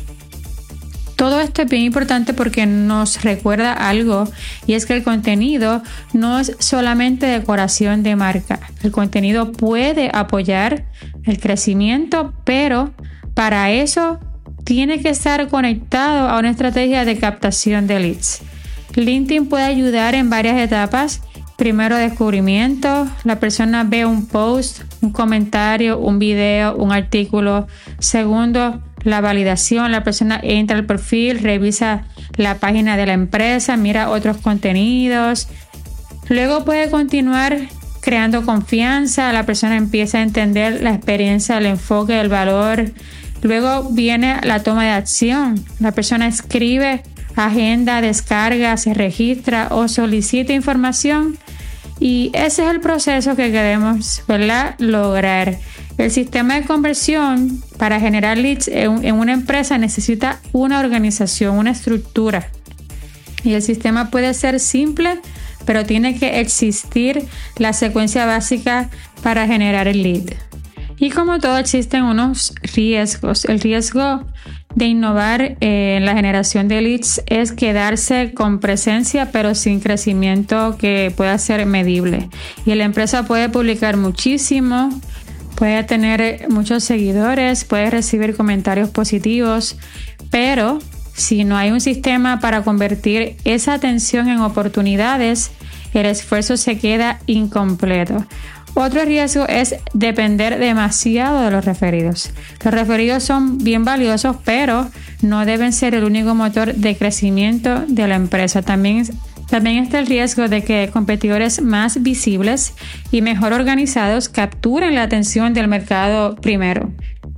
Todo esto es bien importante porque nos recuerda algo, y es que el contenido no es solamente decoración de marca. El contenido puede apoyar el crecimiento, pero para eso tiene que estar conectado a una estrategia de captación de leads. LinkedIn puede ayudar en varias etapas. Primero, descubrimiento. La persona ve un post, un comentario, un video, un artículo. Segundo, la validación. La persona entra al perfil, revisa la página de la empresa, mira otros contenidos. Luego puede continuar creando confianza. La persona empieza a entender la experiencia, el enfoque, el valor. Luego viene la toma de acción. La persona escribe, agenda, descarga, se registra o solicita información. Y ese es el proceso que queremos, ¿verdad?, lograr. El sistema de conversión para generar leads en, en una empresa necesita una organización, una estructura. Y el sistema puede ser simple, pero tiene que existir la secuencia básica para generar el lead. Y como todo, existen unos riesgos. El riesgo de innovar eh, en la generación de leads es quedarse con presencia pero sin crecimiento que pueda ser medible. Y la empresa puede publicar muchísimo, puede tener muchos seguidores, puede recibir comentarios positivos, pero si no hay un sistema para convertir esa atención en oportunidades, el esfuerzo se queda incompleto. Otro riesgo es depender demasiado de los referidos. Los referidos son bien valiosos, pero no deben ser el único motor de crecimiento de la empresa. También, también está el riesgo de que competidores más visibles y mejor organizados capturen la atención del mercado primero.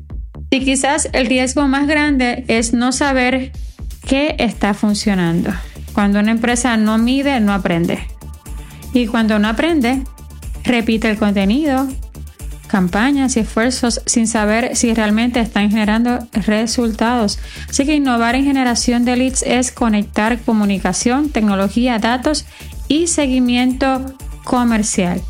Y quizás el riesgo más grande es no saber qué está funcionando. Cuando una empresa no mide, no aprende. Y cuando no aprende, repite el contenido, campañas y esfuerzos sin saber si realmente están generando resultados. Así que innovar en generación de leads es conectar comunicación, tecnología, datos y seguimiento comercial.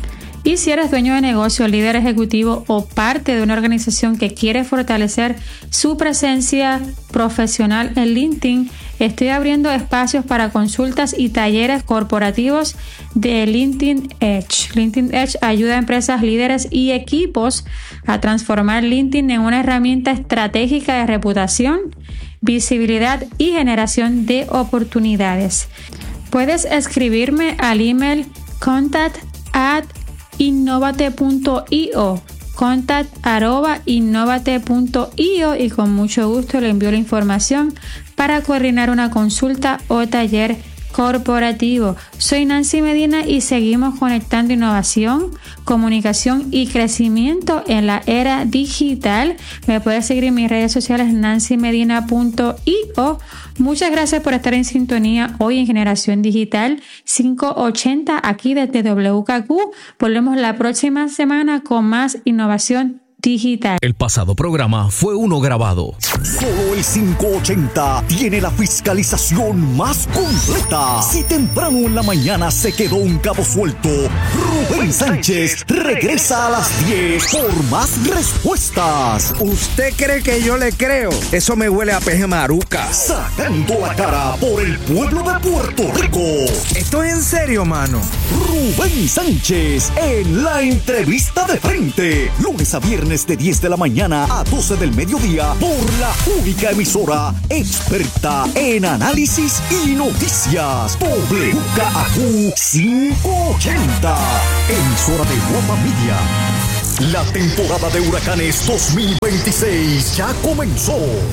Y si eres dueño de negocio, líder ejecutivo o parte de una organización que quiere fortalecer su presencia profesional en LinkedIn, estoy abriendo espacios para consultas y talleres corporativos de LinkedIn Edge. LinkedIn Edge ayuda a empresas, líderes y equipos a transformar LinkedIn en una herramienta estratégica de reputación, visibilidad y generación de oportunidades. Puedes escribirme al email contact at innovate punto io, contact arroba innovate punto io, y con mucho gusto le envío la información para coordinar una consulta o taller corporativo. Soy Nancy Medina y seguimos conectando innovación, comunicación y crecimiento en la era digital. Me puedes seguir en mis redes sociales nancy medina punto io. Muchas gracias por estar en sintonía hoy en Generación Digital quinientos ochenta aquí desde W K Q. Volvemos la próxima semana con más innovación digital. El pasado programa fue uno grabado. Solo el quinientos ochenta tiene la fiscalización más completa. Si temprano en la mañana se quedó un cabo suelto, Rubén Sánchez regresa a las diez por más respuestas. ¿Usted cree que yo le creo? Eso me huele a peje maruca. Sacando la cara por el pueblo de Puerto Rico. ¿Esto es en serio, mano? Rubén Sánchez en la entrevista de frente. Lunes a viernes de diez de la mañana a doce del mediodía por la única emisora experta en análisis y noticias. W K A Q quinientos ochenta, emisora de Guapa Media. La temporada de huracanes dos mil veintiséis ya comenzó.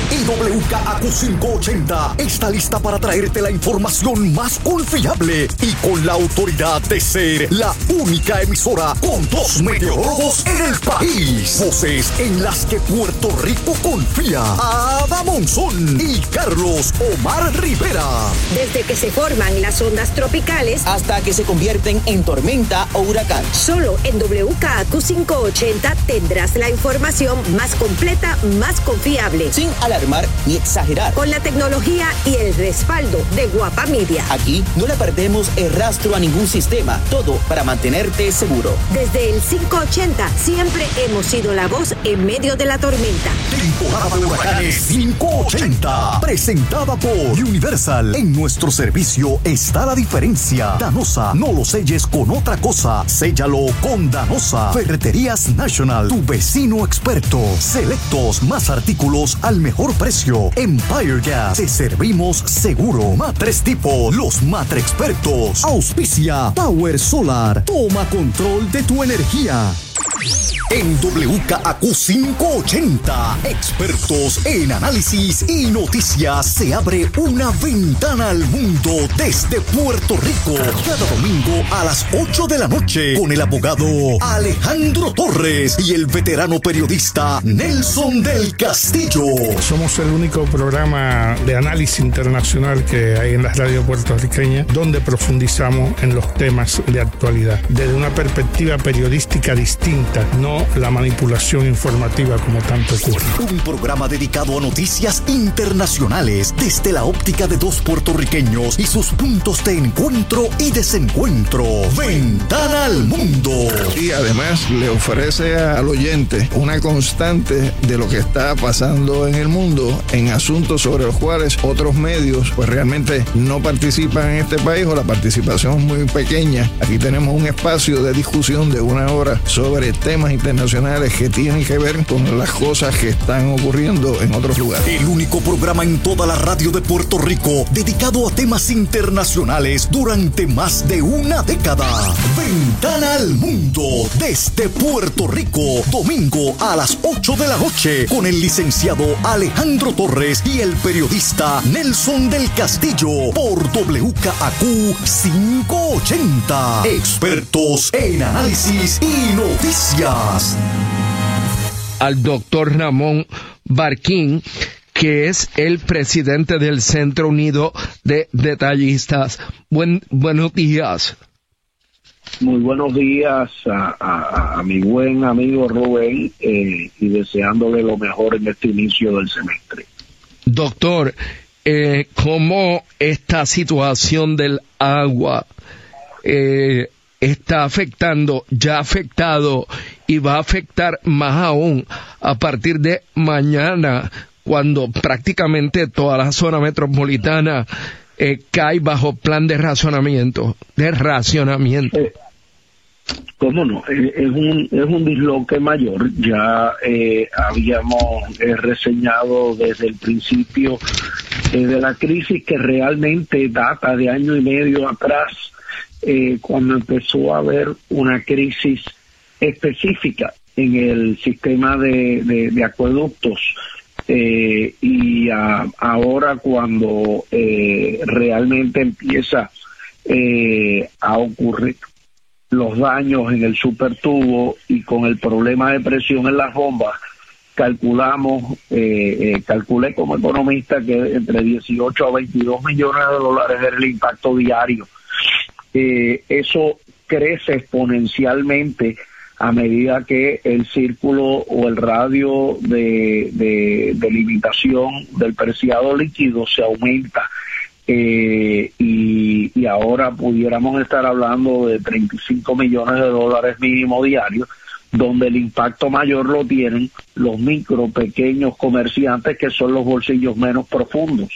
Y W K A Q quinientos ochenta está lista para traerte la información más confiable y con la autoridad de ser la única emisora con dos meteorólogos en el país. Voces en las que Puerto Rico confía. Ada Monzón y Carlos Omar Rivera. Desde que se forman las ondas tropicales hasta que se convierten en tormenta o huracán. Solo en W K A Q quinientos ochenta tendrás la información más completa, más confiable. Sin alarmar ni exagerar. Con la tecnología y el respaldo de Guapa Media. Aquí no le perdemos el rastro a ningún sistema. Todo para mantenerte seguro. Desde el quinientos ochenta siempre hemos sido la voz en medio de la tormenta. Temporada de huracanes quinientos ochenta. Presentada por Universal. En nuestro servicio está la diferencia. Danosa, no lo selles con otra cosa. Séllalo con Danosa. Ferreterías National, tu vecino experto. Selectos, más artículos al mejor precio. Empire Gas, te servimos seguro. Matres Tipo, los Matre expertos. Auspicia Power Solar. Toma control de tu energía. En W K A Q quinientos ochenta, expertos en análisis y noticias, se abre una ventana al mundo desde Puerto Rico. Cada domingo a las ocho de la noche con el abogado Alejandro Torres y el veterano periodista Nelson del Castillo. Somos el único programa de análisis internacional que hay en la radio puertorriqueña donde profundizamos en los temas de actualidad desde una perspectiva periodística distinta, no la manipulación informativa como tanto ocurre. Un programa dedicado a noticias internacionales desde la óptica de dos puertorriqueños y sus puntos de encuentro y desencuentro. Ventana al mundo. Y además le ofrece al oyente una constante de lo que está pasando en el mundo en asuntos sobre los cuales otros medios pues realmente no participan en este país o la participación es muy pequeña. Aquí tenemos un espacio de discusión de una hora sobre temas internacionales que tienen que ver con las cosas que están ocurriendo en otros lugares. El único programa en toda la radio de Puerto Rico dedicado a temas internacionales durante más de una década. Ventana al mundo desde Puerto Rico, domingo a las ocho de la noche con el licenciado Alejandro Torres y el periodista Nelson del Castillo por W K A Q quinientos ochenta. Expertos en análisis y noticias. Al doctor Ramón Barquín, que es el presidente del Centro Unido de Detallistas. Buen, buenos días. Muy buenos días a, a, a mi buen amigo Rubén eh, y deseándole lo mejor en este inicio del semestre. Doctor, eh, ¿cómo esta situación del agua eh, está afectando, ya ha afectado y va a afectar más aún a partir de mañana, cuando prácticamente toda la zona metropolitana eh, cae bajo plan de racionamiento, de racionamiento? Eh, ¿Cómo no? Eh, es un es un disloque mayor. Ya eh, habíamos eh, reseñado desde el principio eh, de la crisis, que realmente data de año y medio atrás, eh, cuando empezó a haber una crisis específica en el sistema de, de, de acueductos. Eh, y a, ahora cuando eh, realmente empieza eh, a ocurrir los daños en el supertubo y con el problema de presión en las bombas, calculamos, eh, eh, calculé como economista que entre dieciocho a veintidós millones de dólares era el impacto diario. Eh, eso crece exponencialmente a medida que el círculo o el radio de, de, de limitación del preciado líquido se aumenta. Eh, y, y ahora pudiéramos estar hablando de treinta y cinco millones de dólares mínimo diario, donde el impacto mayor lo tienen los micro, pequeños comerciantes, que son los bolsillos menos profundos.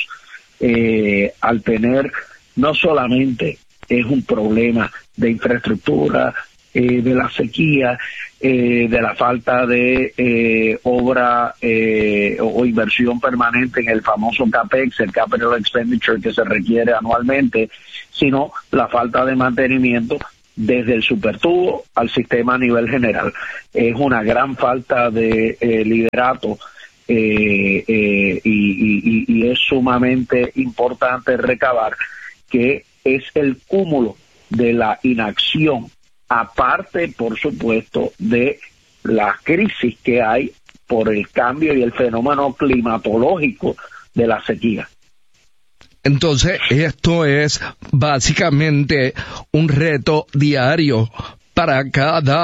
Eh, al tener, no solamente es un problema de infraestructura, eh, de la sequía, eh, de la falta de eh, obra eh, o, o inversión permanente en el famoso CAPEX, el Capital Expenditure que se requiere anualmente, sino la falta de mantenimiento desde el supertubo al sistema a nivel general. Es una gran falta de eh, liderato eh, eh, y, y, y es sumamente importante recabar que es el cúmulo de la inacción, aparte, por supuesto, de la crisis que hay por el cambio y el fenómeno climatológico de la sequía. Entonces, esto es básicamente un reto diario para cada